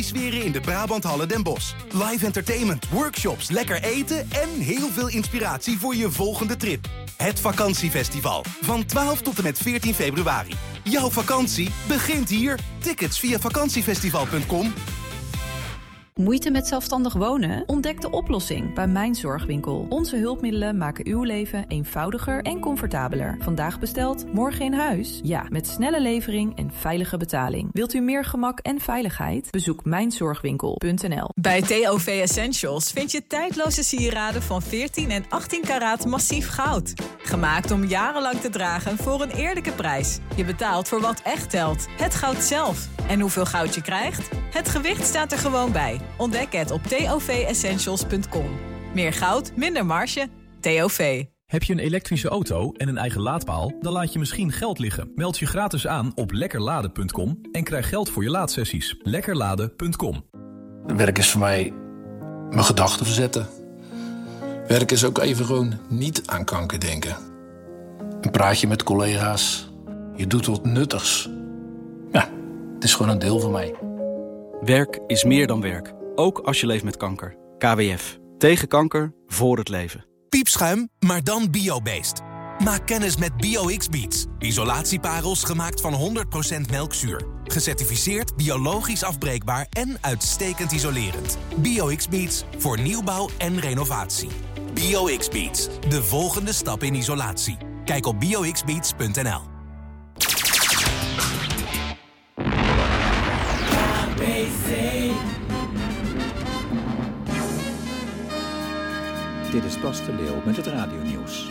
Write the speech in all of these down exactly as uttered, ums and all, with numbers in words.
Sferen in de Brabanthallen Den Bosch. Live entertainment, workshops, lekker eten en heel veel inspiratie voor je volgende trip. Het Vakantiefestival. Van twaalf tot en met veertien februari. Jouw vakantie begint hier. Tickets via vakantiefestival punt com. Moeite met zelfstandig wonen? Ontdek de oplossing bij Mijn Zorgwinkel. Onze hulpmiddelen maken uw leven eenvoudiger en comfortabeler. Vandaag besteld, morgen in huis? Ja, met snelle levering en veilige betaling. Wilt u meer gemak en veiligheid? Bezoek mijn zorgwinkel punt n l. Bij T O V Essentials vind je tijdloze sieraden van veertien en achttien karaat massief goud. Gemaakt om jarenlang te dragen voor een eerlijke prijs. Je betaalt voor wat echt telt. Het goud zelf. En hoeveel goud je krijgt? Het gewicht staat er gewoon bij. Ontdek het op T O V essentials punt com. Meer goud, minder marge. T O V. Heb je een elektrische auto en een eigen laadpaal? Dan laat je misschien geld liggen. Meld je gratis aan op lekkerladen punt com en krijg geld voor je laadsessies. lekkerladen punt com. Werk is voor mij mijn gedachten verzetten. Werk is ook even gewoon niet aan kanker denken. Een praatje met collega's. Je doet wat nuttigs. Ja, het is gewoon een deel van mij. Werk is meer dan werk. Ook als je leeft met kanker. K W F. Tegen kanker, voor het leven. Piepschuim, maar dan biobased. Maak kennis met BioX-Beats. Isolatieparels gemaakt van honderd procent melkzuur. Gecertificeerd, biologisch afbreekbaar en uitstekend isolerend. BioX-Beats voor nieuwbouw en renovatie. BioX-Beats, de volgende stap in isolatie. Kijk op bio x beats punt n l. Dit is Bas de Leeuw met het radionieuws.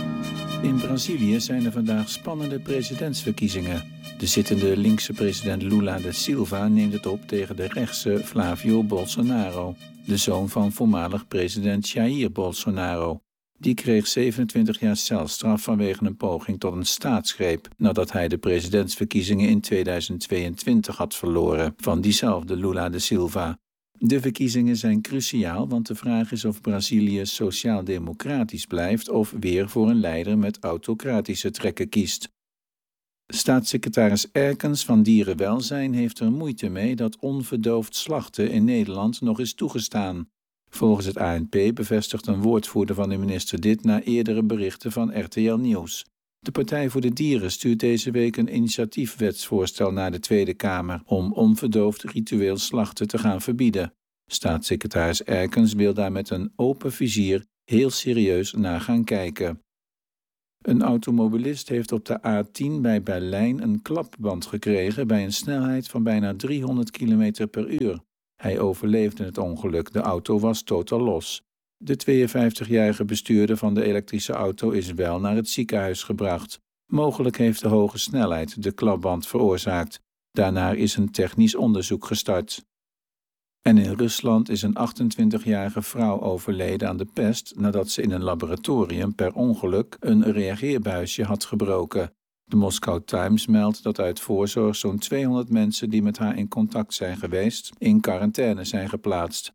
In Brazilië zijn er vandaag spannende presidentsverkiezingen. De zittende linkse president Lula da Silva neemt het op tegen de rechtse Flávio Bolsonaro, de zoon van voormalig president Jair Bolsonaro. Die kreeg zevenentwintig jaar celstraf vanwege een poging tot een staatsgreep nadat hij de presidentsverkiezingen in tweeduizend tweeëntwintig had verloren van diezelfde Lula da Silva. De verkiezingen zijn cruciaal, want de vraag is of Brazilië sociaal-democratisch blijft of weer voor een leider met autocratische trekken kiest. Staatssecretaris Erkens van Dierenwelzijn heeft er moeite mee dat onverdoofd slachten in Nederland nog is toegestaan. Volgens het A N P bevestigt een woordvoerder van de minister dit na eerdere berichten van R T L Nieuws. De Partij voor de Dieren stuurt deze week een initiatiefwetsvoorstel naar de Tweede Kamer om onverdoofd ritueel slachten te gaan verbieden. Staatssecretaris Erkens wil daar met een open vizier heel serieus naar gaan kijken. Een automobilist heeft op de A tien bij Berlijn een klapband gekregen bij een snelheid van bijna driehonderd kilometer per uur. Hij overleefde het ongeluk, de auto was totaal los. De tweeënvijftigjarige bestuurder van de elektrische auto is wel naar het ziekenhuis gebracht. Mogelijk heeft de hoge snelheid de klapband veroorzaakt. Daarna is een technisch onderzoek gestart. En in Rusland is een achtentwintigjarige vrouw overleden aan de pest nadat ze in een laboratorium per ongeluk een reageerbuisje had gebroken. De Moscow Times meldt dat uit voorzorg zo'n tweehonderd mensen die met haar in contact zijn geweest in quarantaine zijn geplaatst.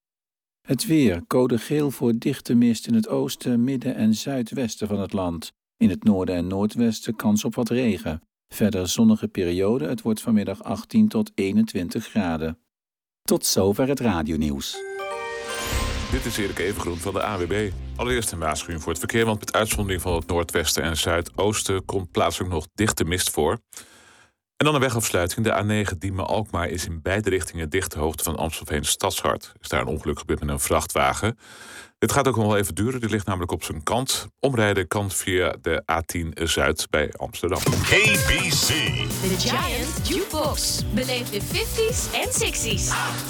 Het weer, code geel voor dichte mist in het oosten, midden en zuidwesten van het land. In het noorden en noordwesten kans op wat regen. Verder zonnige periode, het wordt vanmiddag achttien tot eenentwintig graden. Tot zover het radionieuws. Dit is Erik Evengroen van de A W B. Allereerst een waarschuwing voor het verkeer, want met uitzondering van het noordwesten en zuidoosten komt plaatselijk nog dichte mist voor. En dan een wegafsluiting. De A negen Diemen-Alkmaar is in beide richtingen dicht de hoogte van Amstelveen Stadshart. Is daar een ongeluk gebeurd met een vrachtwagen. Dit gaat ook nog wel even duren. Die ligt namelijk op zijn kant. Omrijden kan via de A tien Zuid bij Amsterdam. A B C. The Giant Jukebox. Beleef de fifties en sixties.